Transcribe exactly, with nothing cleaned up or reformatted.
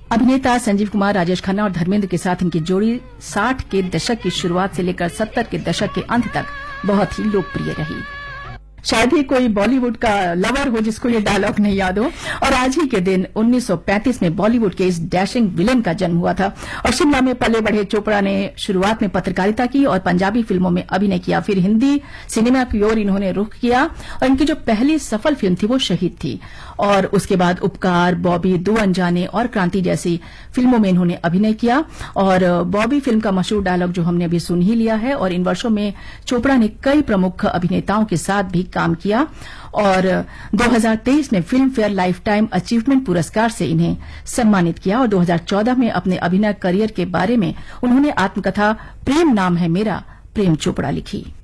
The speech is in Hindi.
अभिनेता संजीव कुमार, राजेश खन्ना और धर्मेंद्र के साथ इनकी जोड़ी साठ के दशक की शुरुआत से लेकर सत्तर के दशक के अंत तक बहुत ही लोकप्रिय रही। शायद ही कोई बॉलीवुड का लवर हो जिसको ये डायलॉग नहीं याद हो। और आज ही के दिन उन्नीस सौ पैंतीस में बॉलीवुड के इस डैशिंग विलेन का जन्म हुआ था और शिमला में पले बढ़े चोपड़ा ने शुरुआत में पत्रकारिता की और पंजाबी फिल्मों में अभिनय किया। फिर हिंदी सिनेमा की ओर इन्होंने रुख किया और इनकी जो पहली सफल फिल्म थी वो शहीद थी। और उसके बाद उपकार, बॉबी, दो अनजाने और क्रांति जैसी फिल्मों में इन्होंने अभिनय किया। और बॉबी फिल्म का मशहूर डायलॉग जो हमने अभी सुन ही लिया है। और इन वर्षों में चोपड़ा ने कई प्रमुख अभिनेताओं के साथ भी काम किया और दो हज़ार तेईस में film fair life time achievement पुरस्कार से इन्हें सम्मानित किया। और दो हज़ार चौदह में अपने अभिनय करियर के बारे में उन्होंने आत्मकथा प्रेम नाम है मेरा, प्रेम चोपड़ा लिखी।